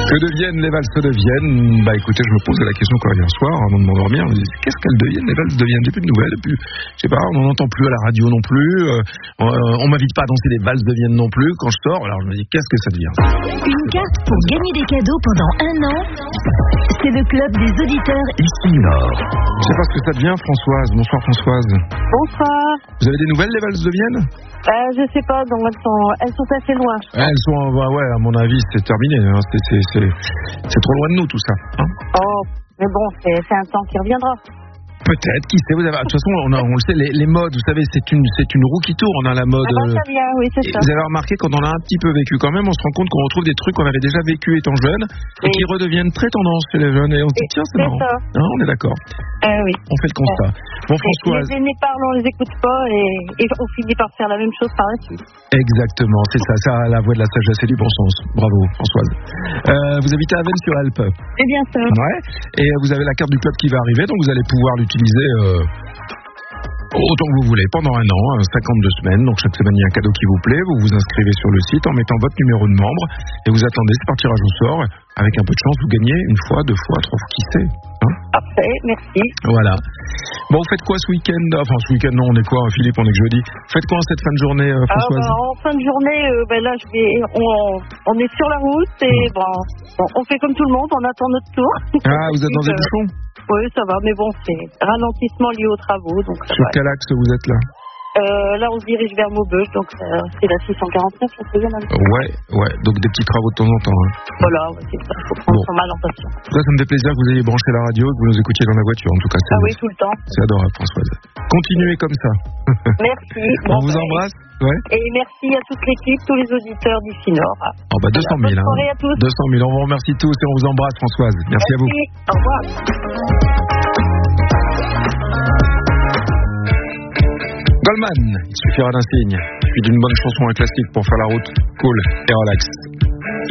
Que deviennent les valses de Vienne? Bah écoutez, je me posais la question quand hier soir, avant de m'endormir, je me disais, qu'est-ce qu'elles deviennent, les valses de Vienne? J'ai plus de nouvelles, plus, je sais pas, on n'en entend plus à la radio non plus, on m'invite pas à danser des valses de Vienne non plus quand je sors, alors je me dis, qu'est-ce que ça devient? Une carte pour gagner des cadeaux pendant 1 an, c'est le club des auditeurs ici Nord. Je sais pas ce que ça devient, Françoise. Bonsoir Françoise. Bonsoir. Vous avez des nouvelles, les valses de Vienne? Je sais pas, donc elles sont assez loin. Elles sont, ouais, à mon avis, c'est terminé. Hein. C'est trop loin de nous, tout ça. Hein. Oh, mais bon, c'est un temps qui reviendra. Peut-être, qui sait. De toute façon, on le sait, les modes, vous savez, c'est une roue qui tourne, la mode. Ah, ça vient, oui, c'est ça. Vous avez remarqué, quand on a un petit peu vécu quand même, on se rend compte qu'on retrouve des trucs qu'on avait déjà vécu étant jeune et qui redeviennent très tendance chez les jeunes. Et on se dit, tiens, c'est marrant. Hein, on est d'accord. Oui. On fait le constat. Bon, Françoise. Les aînés parlent, on les écoute pas et on finit par faire la même chose par la suite. Exactement, c'est ça, la voix de la sagesse et du bon sens. Bravo, Françoise. Vous habitez à Vennes-sur-Alpes. C'est bien ça. Ouais. Et vous avez la carte du club qui va arriver, donc vous allez pouvoir l'utiliser autant que vous voulez, pendant 1 an, 52 semaines. Donc chaque semaine, il y a un cadeau qui vous plaît. Vous vous inscrivez sur le site en mettant votre numéro de membre et vous attendez, c'est par tirage au sort. Avec un peu de chance, vous gagnez 1 fois, 2 fois, 3 fois, qui sait. Hein? Parfait, merci. Voilà. Bon, vous faites quoi ce week-end? Enfin, ce week-end, non, on est quoi, Philippe? On est que jeudi. Faites quoi en cette fin de journée, Françoise? En fin de journée, là, on est sur la route et on fait comme tout le monde, on attend notre tour. Ah, vous êtes dans des bouchons? Oui, ça va, mais bon, c'est ralentissement lié aux travaux. Donc sur quel axe vous êtes là? Là, on se dirige vers Maubeuge, donc c'est la 649, on se souvient. Ouais, donc des petits travaux de temps en temps. Hein. Voilà, c'est ça, faut prendre son mal en patience. Ça me fait plaisir que vous ayez branché la radio et que vous nous écoutiez dans la voiture, en tout cas. Ah oui, tout le temps. C'est adorable, Françoise. Continuez comme ça. Merci. On vous embrasse. Ouais. Et merci à toute l'équipe, tous les auditeurs d'ici Nord. 200 000. Bonne soirée à tous. 200 000, on vous remercie tous et on vous embrasse, Françoise. Merci à vous. Au revoir. Goldman, il suffira d'un signe, puis d'une bonne chanson, un classique pour faire la route cool et relax.